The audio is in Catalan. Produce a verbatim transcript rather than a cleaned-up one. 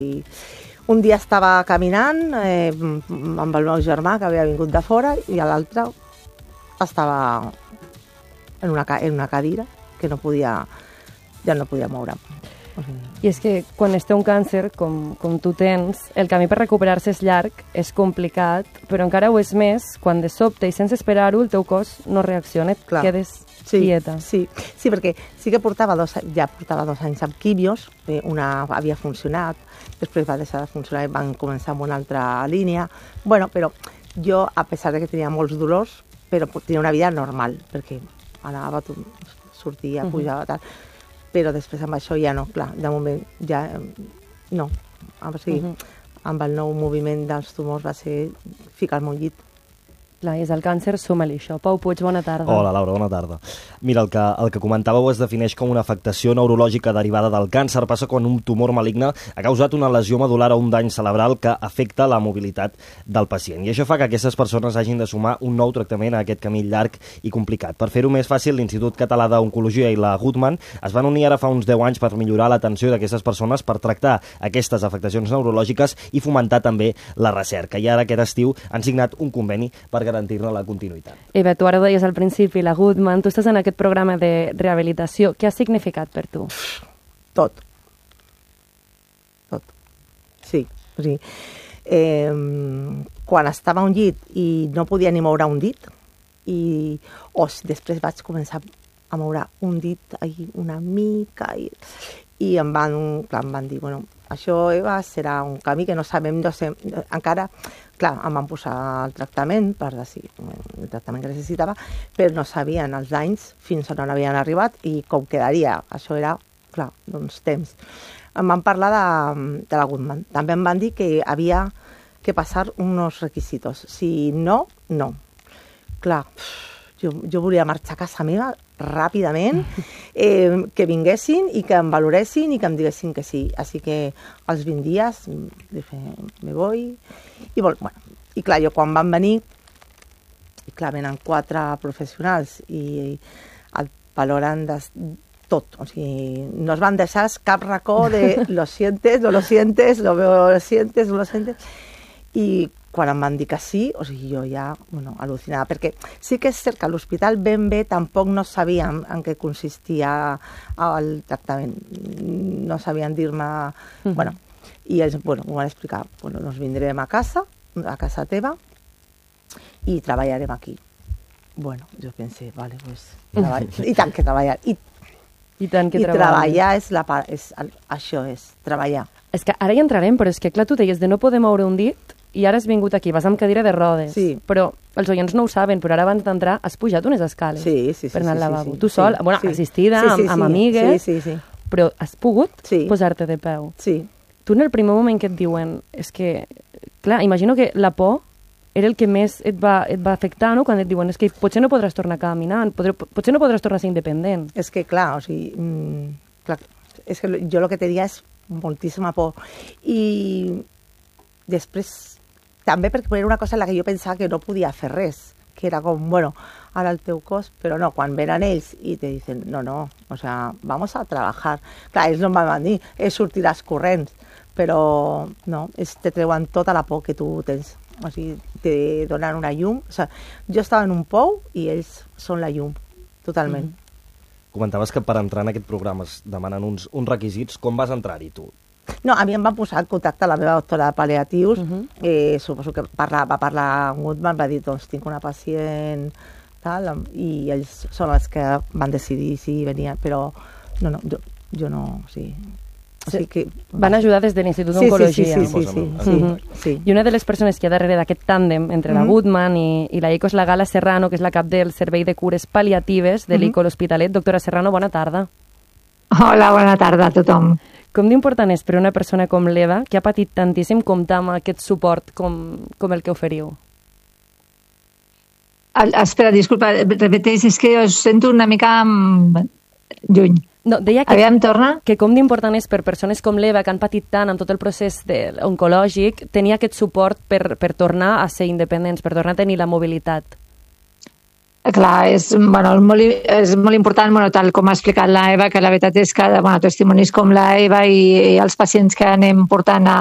I un dia estava caminant eh, amb el meu germà, que havia vingut de fora, i l'altre estava en una, en una cadira que no podia, ja no podia moure. I és que quan es té un càncer, com, com tu tens, el camí per recuperar-se és llarg, és complicat, però encara ho és més quan de sobte i sense esperar-ho el teu cos no reacciona, et Clar. quedes sí, quieta. Sí, sí, perquè sí que portava dos, ja portava dos anys amb quimios, eh, una havia funcionat, després va deixar de funcionar i van començar amb una altra línia. Bueno, però jo, a pesar de que tenia molts dolors, però tenia una vida normal, perquè anava, sortia, pujava, tal. Però després amb això ja no, clar, de moment ja no. O sigui, uh -huh. amb el nou moviment dels tumors va ser ficar-me un llit. Clar, és el càncer, suma-li això. Pau Puig, bona tarda. Hola, Laura, bona tarda. Mira, el que, el que comentàveu es defineix com una afectació neurològica derivada del càncer. Passa quan un tumor maligne ha causat una lesió medular o un dany cerebral que afecta la mobilitat del pacient. I això fa que aquestes persones hagin de sumar un nou tractament a aquest camí llarg i complicat. Per fer-ho més fàcil, l'Institut Català d'Oncologia i la Guttmann es van unir ara fa uns deu anys per millorar l'atenció d'aquestes persones, per tractar aquestes afectacions neurològiques i fomentar també la recerca. I ara aquest estiu han signat un conveni per garantir-ne la continuïtat. Eva, tu ara ho deies al principi, la Guttmann, tu estàs en aquest programa de rehabilitació. Què ha significat per tu? Tot. Tot. Sí. O sigui, eh, quan estava a un llit i no podia ni moure un dit, i o si després vaig començar a moure un dit ai, una mica, i, i em van, clar, em van dir, bueno, això, Eva, serà un camí que no sabem, no sé, encara... Clar, em van posar el tractament, per decidir, el tractament que necessitava, però no sabien els danys fins on havien arribat i com quedaria. Això era, clar, doncs temps. Em van parlar de, de la Guttmann. També em van dir que havia que passar uns requisitos. Si no, no. Clar, jo, jo volia marxar a casa meva ràpidament, eh, que vinguessin i que em valoressin i que em diguessin que sí. Així que als vint dies dije, me voy. I, bueno, i clar, jo quan van venir, i clar, venen quatre professionals i el valoren de tot. O sigui, no es van deixar cap racó de lo sientes, no lo sientes, lo veo, lo sientes, no lo sientes. I quan em van dir que sí, o sigui, jo ja, bueno, al·lucinada, perquè sí que és cert que a l'hospital ben bé tampoc no sabíem en què consistia el tractament. No sabien dir-me... Uh-huh. Bueno, i ells, bueno, m'ho van explicar. Bueno, nos vindrem a casa, a casa teva, i treballarem aquí. Bueno, jo pensé, vale, pues... Treball... I tant que treballar. I, I tant que I treballar. treballar és la part... És, això és, treballar. És que ara hi entrarem, però és que, clar, tu deies de no poder moure un dit, i ara has vingut aquí, vas amb cadira de rodes. Sí. Però els oients no ho saben, però ara abans d'entrar has pujat unes escales. Sí, sí, sí. Per anar al sí, lavabo. sí, sí. Tu sol, sí, bueno, sí. assistida, sí, sí, amb, sí, amb amigues, sí, sí, sí. però has pogut sí. posar-te de peu. Sí. Tu en el primer moment que et diuen, és que, clar, imagino que la por era el que més et va, et va afectar, no?, quan et diuen, és que potser no podràs tornar a caminar, potser, potser no podràs tornar a ser independent. És que, clar, o sigui, mmm, clar, és que jo el que te diria és moltíssima por. I després, també perquè era una cosa en la que jo pensava que no podia fer res, que era com, bueno, ara el teu cos, però no, quan venen ells i te dicen, no, no, o sea, vamos a trabajar. Clar, ells no em van dir, eh, sortiràs corrents, però no, és, te treuen tota la por que tu tens. O sigui, te donen una llum. O sigui, jo estava en un pou i ells són la llum, totalment. Mm-hmm. Comentaves que per entrar en aquest programa es demanen uns, uns requisits. Com vas entrar-hi, tu? No, a mi em van posar en contacte la meva doctora de pal·liatius. Uh-huh. eh, suposo que parla, va parlar amb Guttmann, va dir, doncs tinc una pacient, tal, i ells són els que van decidir si venien, però no, no, jo, jo no, o sigui... O sigui que... Van ajudar des de l'Institut d'Oncologia. Sí, sí, sí, sí, sí, sí, uh-huh. sí. I una de les persones que hi ha darrere d'aquest tàndem entre uh-huh. la Guttmann i, i la I C O és la Gala Serrano, que és la cap del Servei de Cures Pal·liatives de uh-huh. l'I C O l'Hospitalet. Doctora Serrano, bona tarda. Hola, bona tarda a tothom. Com d'important és per una persona com l'Eva, que ha patit tantíssim, comptar amb aquest suport com, com el que oferiu? El, espera, disculpa, repeteix, és que us sento una mica lluny. No, deia que, Aviam, torna. que com d'important és per persones com l'Eva, que han patit tant amb tot el procés de, oncològic, tenir aquest suport per, per tornar a ser independents, per tornar a tenir la mobilitat. Clar, és, bueno, molt, és molt important, bueno, tal com ha explicat la Eva, que la veritat és que bueno, testimonis com la Eva i, i els pacients que anem portant a,